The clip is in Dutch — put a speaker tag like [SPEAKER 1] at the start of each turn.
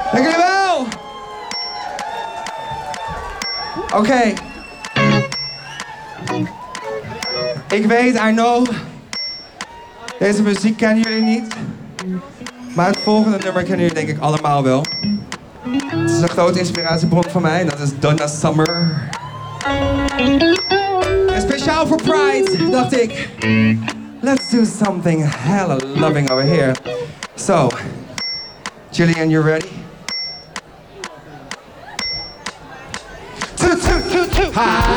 [SPEAKER 1] Dank jullie wel! Oké. Ik weet, I know. Deze muziek kennen jullie niet. Maar het volgende nummer kennen jullie denk ik allemaal wel. Het is een grote inspiratiebron van mij. Dat is Donna Summer. En speciaal voor Pride dacht ik... Let's do something hella loving over here. So, Jillian, you ready? Two, two, two, two. Ha!